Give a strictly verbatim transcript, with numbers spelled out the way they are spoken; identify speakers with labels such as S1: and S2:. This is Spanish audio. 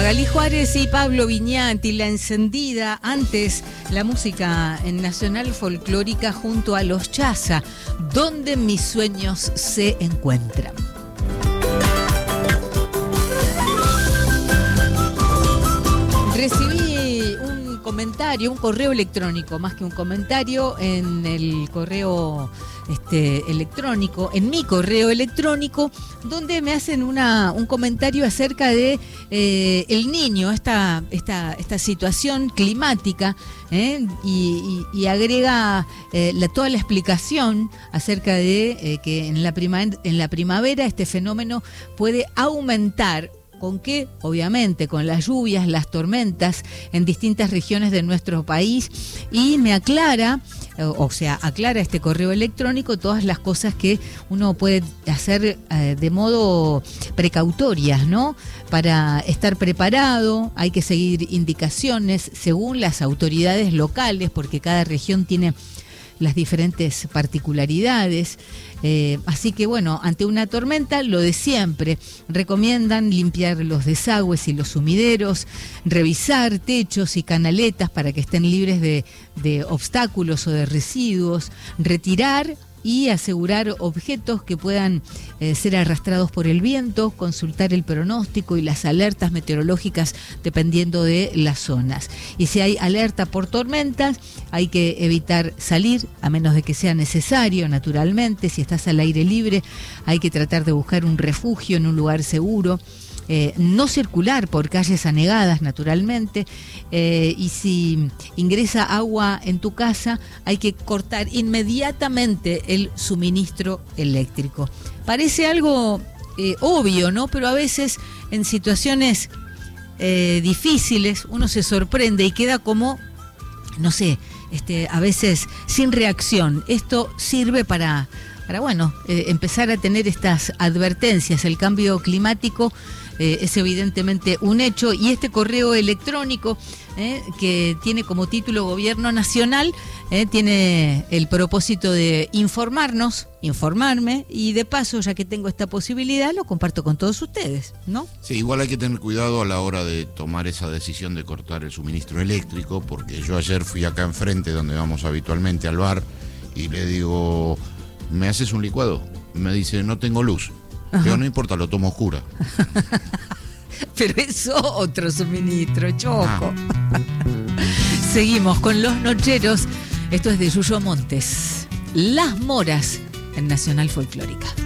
S1: Magalí Juárez y Pablo Viñati, La Encendida. Antes, la música en Nacional Folclórica junto a los Chaza, donde mis sueños se encuentran. Recibí un comentario, un correo electrónico, más que un comentario, en el correo este, electrónico, en mi correo electrónico, donde me hacen una, un comentario acerca de eh, el niño, esta, esta, esta situación climática, ¿eh? y, y, y agrega eh, la, toda la explicación acerca de eh, que en la, prima, en la primavera este fenómeno puede aumentar. ¿Con qué? Obviamente, con las lluvias, las tormentas en distintas regiones de nuestro país, y me aclara, o sea, aclara este correo electrónico todas las cosas que uno puede hacer eh, de modo precautorias, ¿no? Para estar preparado, hay que seguir indicaciones según las autoridades locales, porque cada región tiene las diferentes particularidades. Eh, así que bueno, ante una tormenta, lo de siempre, recomiendan limpiar los desagües y los sumideros, revisar techos y canaletas para que estén libres de, de obstáculos o de residuos, retirar y asegurar objetos que puedan eh, ser arrastrados por el viento, consultar el pronóstico y las alertas meteorológicas dependiendo de las zonas. Y si hay alerta por tormentas, hay que evitar salir, a menos de que sea necesario, naturalmente. Si estás al aire libre, hay que tratar de buscar un refugio en un lugar seguro. Eh, no circular por calles anegadas, naturalmente, eh, y si ingresa agua en tu casa, hay que cortar inmediatamente el suministro eléctrico. Parece algo eh, obvio, ¿no? Pero a veces en situaciones eh, difíciles uno se sorprende y queda como, no sé, este, a veces sin reacción. Esto sirve para, para bueno, eh, empezar a tener estas advertencias. El cambio climático Eh, es evidentemente un hecho, y este correo electrónico eh, que tiene como título Gobierno Nacional eh, tiene el propósito de informarnos, informarme, y de paso, ya que tengo esta posibilidad, lo comparto con todos ustedes, ¿no?
S2: Sí, igual hay que tener cuidado a la hora de tomar esa decisión de cortar el suministro eléctrico, porque yo ayer fui acá enfrente, donde vamos habitualmente al bar, y le digo, ¿me haces un licuado? Me dice, no tengo luz. Pero no importa, lo tomo oscura.
S1: Pero es otro suministro, Choco. Ah. Seguimos con Los Nocheros. Esto es de Yuyo Montes. Las Moras en Nacional Folclórica.